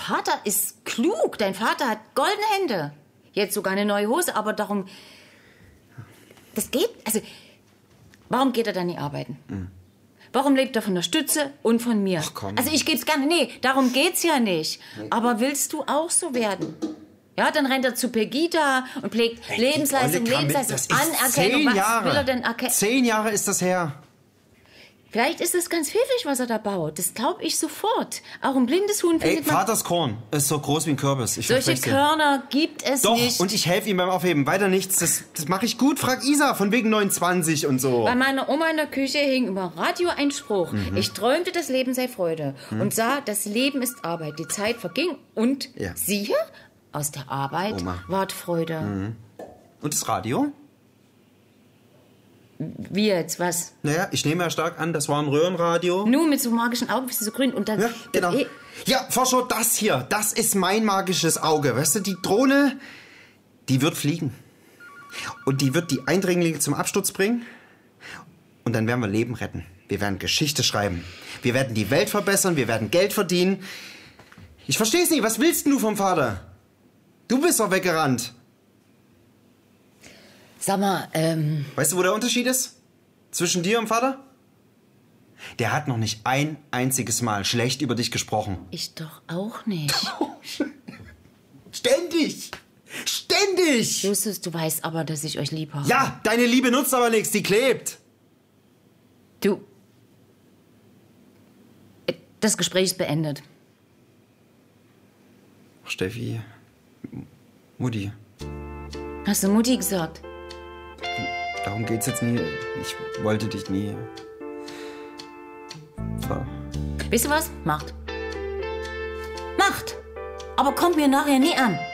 Vater ist klug. Dein Vater hat goldene Hände. Jetzt sogar eine neue Hose, aber darum... Das geht... Also, warum geht er dann nicht arbeiten? Warum lebt er von der Stütze und von mir? Ach komm. Also ich geb's gerne... Nee, darum geht's ja nicht. Aber willst du auch so werden? Ja, dann rennt er zu Pegida und pflegt Lebensleistung, Anerkennung. 10 Jahre. Was will er denn erkennen? 10 Jahre ist das her. Vielleicht ist es ganz pfiffig, was er da baut. Das glaube ich sofort. Auch ein blindes Huhn findet man... Vaters Korn ist so groß wie ein Kürbis. Solche Körner gibt es Doch, nicht. und ich helfe ihm beim Aufheben. Weiter nichts. Das mache ich gut. Frag Isa, von wegen 29 und so. Bei meiner Oma in der Küche hing über Radio ein Spruch. Ich träumte, das Leben sei Freude. Und sah, das Leben ist Arbeit. Die Zeit verging. Und siehe, aus der Arbeit ward Freude. Und das Radio? Wie jetzt, was? Naja, ich nehme ja stark an, das war ein Röhrenradio. Nur mit so magischen Augen, bist du so grün. Und dann... Ja, genau. Ja, Forscher, das hier, das ist mein magisches Auge. Weißt du, die Drohne, die wird fliegen. Und die wird die Eindringlinge zum Absturz bringen. Und dann werden wir Leben retten. Wir werden Geschichte schreiben. Wir werden die Welt verbessern, wir werden Geld verdienen. Ich versteh's nicht, was willst du vom Vater? Du bist doch weggerannt. Sag mal, Weißt du, wo der Unterschied ist? Zwischen dir und Vater? Der hat noch nicht ein einziges Mal schlecht über dich gesprochen. ich doch auch nicht. Ständig! Ständig! Justus, du weißt aber, dass ich euch lieb habe. Ja, deine Liebe nutzt aber nichts, die klebt. Du... Das Gespräch ist beendet. Steffi, Mutti, Hast du Mutti gesagt? darum geht's jetzt nie. Ich wollte dich nie. Wisst ihr was? Macht. Macht! Aber kommt mir nachher nie an.